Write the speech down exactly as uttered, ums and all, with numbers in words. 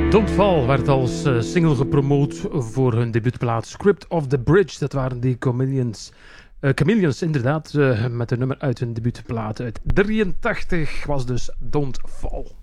Don't Fall werd als uh, single gepromoot voor hun debuutplaat Script of the Bridge. Dat waren die Chameleons, uh, Chameleons inderdaad, uh, met een nummer uit hun debuutplaat uit drieëntachtig was dus Don't Fall.